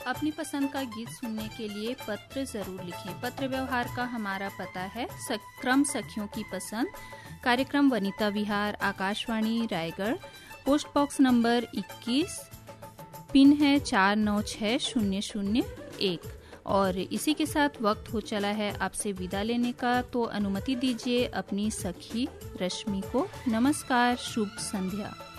अपनी पसंद का गीत सुनने के लिए पत्र जरूर लिखें। पत्र व्यवहार का हमारा पता है क्रम सखियों की पसंद, कार्यक्रम वनिता विहार, Akashvani Raigarh, post box number 21, pin है 496001। और इसी के साथ वक्त हो चला है आपसे विदा लेने का, तो अनुमति दीजिए अपनी सखी रश्मि को। नमस्कार, शुभ संध्या।